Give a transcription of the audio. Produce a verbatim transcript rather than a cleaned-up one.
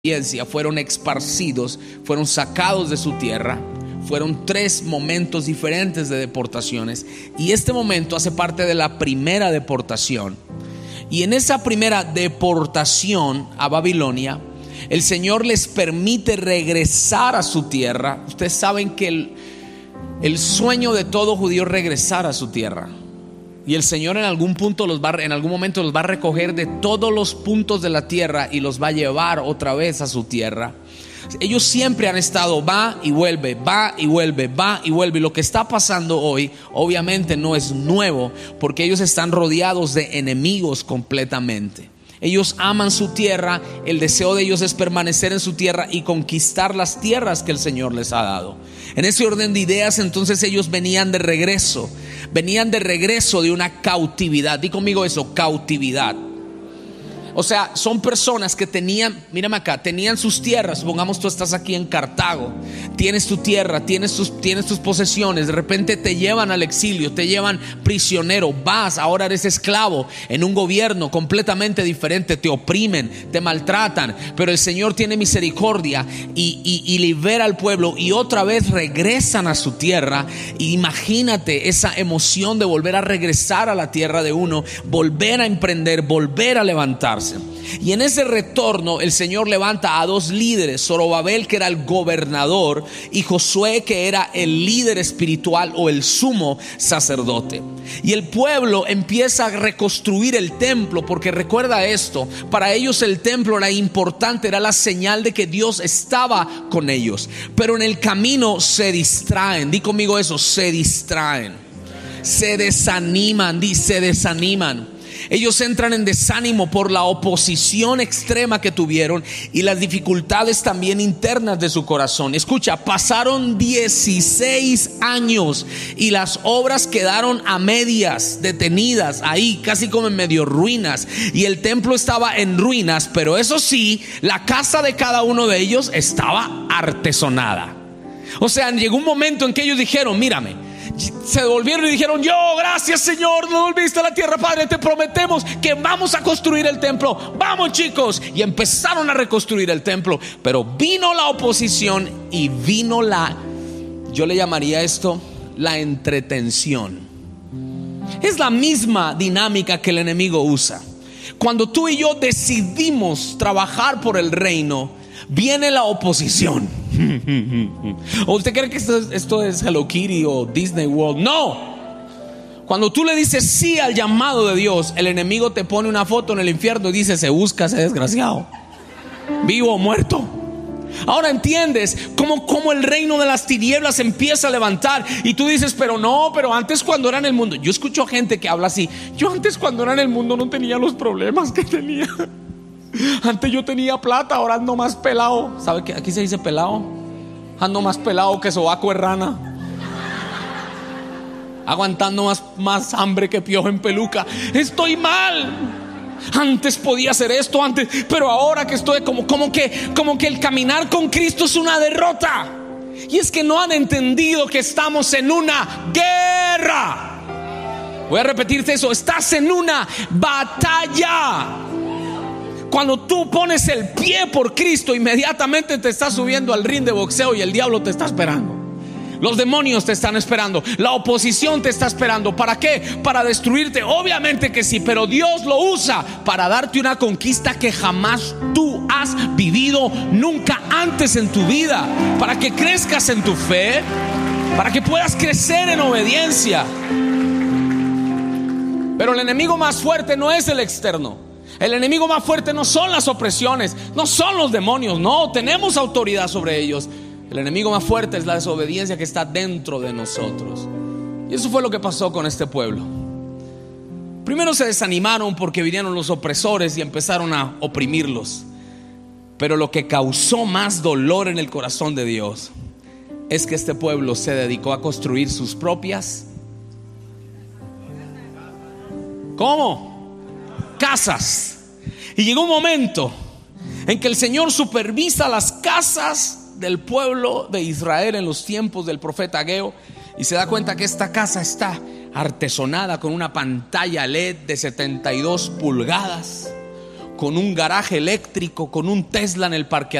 fueron esparcidos, fueron sacados de su tierra. Fueron tres momentos diferentes de deportaciones, y este momento hace parte de la primera deportación. Y en esa primera deportación a Babilonia, el Señor les permite regresar a su tierra. Ustedes saben que el, el sueño de todo judío es regresar a su tierra. Y el Señor en algún punto los va, en algún momento los va a recoger de todos los puntos de la tierra y los va a llevar otra vez a su tierra. Ellos siempre han estado va y vuelve, va y vuelve, va y vuelve. Y lo que está pasando hoy obviamente no es nuevo, porque ellos están rodeados de enemigos completamente. Ellos aman su tierra, el deseo de ellos es permanecer en su tierra y conquistar las tierras que el Señor les ha dado. En ese orden de ideas, entonces ellos venían de regreso, venían de regreso de una cautividad. Di conmigo eso, cautividad. O sea, son personas que tenían, mírame acá, tenían sus tierras. Supongamos tú estás aquí en Cartago, tienes tu tierra, tienes tus, tienes tus posesiones. De repente te llevan al exilio, te llevan prisionero, vas, ahora eres esclavo en un gobierno completamente diferente. Te oprimen, te maltratan, pero el Señor tiene misericordia y, y, y libera al pueblo, y otra vez regresan a su tierra. Y imagínate esa emoción de volver a regresar a la tierra de uno, volver a emprender, volver a levantarse. Y en ese retorno el Señor levanta a dos líderes: Zorobabel, que era el gobernador, y Josué, que era el líder espiritual o el sumo sacerdote. Y el pueblo empieza a reconstruir el templo, porque recuerda esto, para ellos el templo era importante, era la señal de que Dios estaba con ellos. Pero en el camino se distraen. Di conmigo eso, se distraen, se desaniman, di, se desaniman. Ellos entran en desánimo por la oposición extrema que tuvieron y las dificultades también internas de su corazón. Escucha, pasaron dieciséis años y las obras quedaron a medias, detenidas ahí, casi como en medio ruinas. Y el templo estaba en ruinas, pero eso sí, la casa de cada uno de ellos estaba artesonada. O sea, llegó un momento en que ellos dijeron: mírame, se devolvieron y dijeron: yo, gracias Señor, nos volviste a la tierra, Padre, te prometemos que vamos a construir el templo. Vamos, chicos. Y empezaron a reconstruir el templo, pero vino la oposición y vino la, yo le llamaría esto, la entretención. Es la misma dinámica que el enemigo usa. Cuando tú y yo decidimos trabajar por el reino, viene la oposición. ¿O usted cree que esto es, esto es Hello Kitty o Disney World? No. Cuando tú le dices sí al llamado de Dios, el enemigo te pone una foto en el infierno y dice: se busca ese desgraciado, vivo o muerto. Ahora entiendes cómo, cómo el reino de las tinieblas empieza a levantar. Y tú dices: pero no, pero antes cuando era en el mundo. Yo escucho gente que habla así: yo antes cuando era en el mundo no tenía los problemas que tenía. Antes yo tenía plata, ahora ando más pelado. ¿Sabe que aquí se dice pelado? Ando más pelado que sobaco de rana, aguantando más, más hambre que piojo en peluca. Estoy mal. Antes podía hacer esto antes, pero ahora que estoy como, como que, como que el caminar con Cristo es una derrota. Y es que no han entendido que estamos en una guerra. Voy a repetirte eso: estás en una batalla. Cuando tú pones el pie por Cristo, inmediatamente te estás subiendo al ring de boxeo y el diablo te está esperando. Los demonios te están esperando. La oposición te está esperando. ¿Para qué? Para destruirte. Obviamente que sí, pero Dios lo usa para darte una conquista que jamás tú has vivido nunca antes en tu vida. Para que crezcas en tu fe, para que puedas crecer en obediencia. Pero el enemigo más fuerte no es el externo. El enemigo más fuerte no son las opresiones, no son los demonios, no, tenemos autoridad sobre ellos. El enemigo más fuerte es la desobediencia que está dentro de nosotros. Y eso fue lo que pasó con este pueblo. Primero se desanimaron porque vinieron los opresores y empezaron a oprimirlos. Pero lo que causó más dolor en el corazón de Dios es que este pueblo se dedicó a construir sus propias ¿cómo? casas. Y llegó un momento en que el Señor supervisa las casas del pueblo de Israel en los tiempos del profeta Ageo, y se da cuenta que esta casa está artesonada con una pantalla L E D de setenta y dos pulgadas, con un garaje eléctrico, con un Tesla en el parqueadero.